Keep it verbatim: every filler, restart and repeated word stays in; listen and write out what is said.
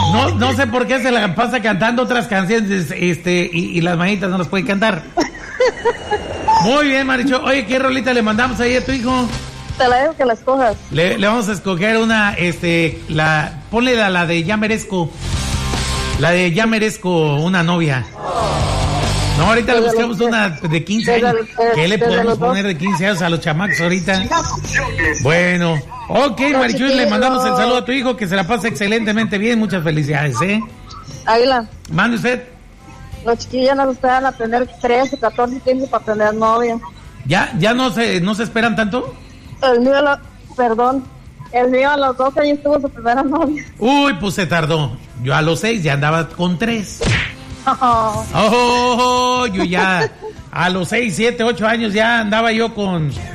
No, no sé por qué se la pasa cantando otras canciones, este, y, y las manitas no las puede cantar. Muy bien, Maricho. Oye, ¿qué rolita le mandamos ahí a tu hijo? Te la dejo que la escojas. Le, le vamos a escoger una, este, la, ponle la, la de Ya Merezco. La de Ya Merezco una novia. No, ahorita le buscamos una de quince años. ¿Qué le podemos poner de quince años a los chamacos ahorita? Bueno, ok, Marichuy, le mandamos el saludo a tu hijo, que se la pase excelentemente bien. Muchas felicidades, ¿eh? Águila. Mande usted. Los chiquillos no esperan a tener trece, catorce, quince para tener novia. ¿Ya, ya no se, no se esperan tanto? El mío, lo, perdón, el mío a los doce años tuvo su primera novia. Uy, pues se tardó. Yo a los seis ya andaba con tres. Oh. Oh, yo ya a los seis, siete, ocho años ya andaba yo con